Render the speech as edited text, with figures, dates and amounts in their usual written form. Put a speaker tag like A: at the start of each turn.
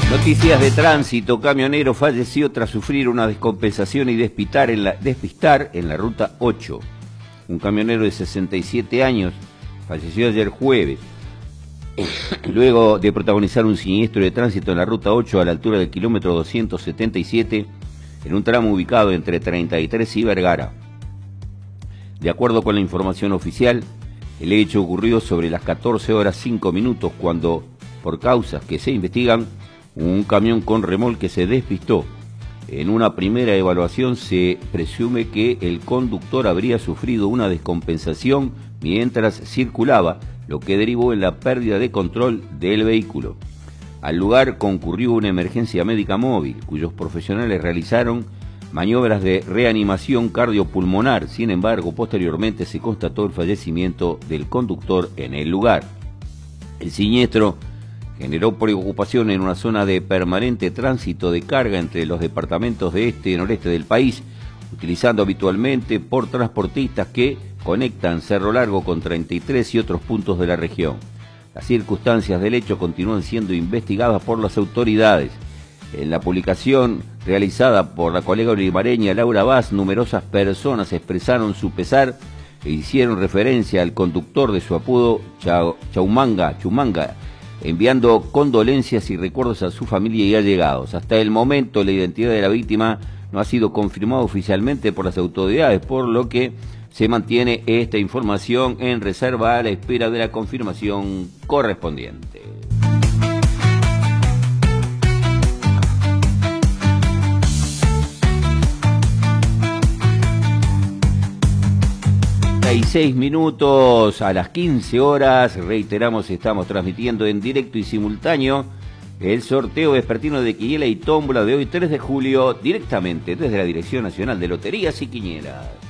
A: Noticias de tránsito. Camionero falleció tras sufrir una descompensación y despistar en la ruta 8. Un camionero de 67 años falleció ayer jueves, luego de protagonizar un siniestro de tránsito en la ruta 8 a la altura del kilómetro 277, en un tramo ubicado entre 33 y Vergara. De acuerdo con la información oficial, el hecho ocurrió sobre las 14 horas 5 minutos cuando, por causas que se investigan, un camión con remolque se despistó. En una primera evaluación se presume que el conductor habría sufrido una descompensación mientras circulaba, lo que derivó en la pérdida de control del vehículo. Al lugar concurrió una emergencia médica móvil, cuyos profesionales realizaron maniobras de reanimación cardiopulmonar. Sin embargo, posteriormente se constató el fallecimiento del conductor en el lugar. El siniestro generó preocupación en una zona de permanente tránsito de carga entre los departamentos de este y noreste del país, utilizando habitualmente por transportistas que conectan Cerro Largo con 33 y otros puntos de la región. Las circunstancias del hecho continúan siendo investigadas por las autoridades. En la publicación realizada por la colega olivareña Laura Vaz, numerosas personas expresaron su pesar e hicieron referencia al conductor de su apodo Chumanga, enviando condolencias y recuerdos a su familia y allegados. Hasta el momento, la identidad de la víctima no ha sido confirmada oficialmente por las autoridades, por lo que se mantiene esta información en reserva a la espera de la confirmación correspondiente. Y 6 minutos a las 15 horas, reiteramos, estamos transmitiendo en directo y simultáneo el sorteo vespertino de Quiniela y Tómbola de hoy 3 de julio, directamente desde la Dirección Nacional de Loterías y Quinielas.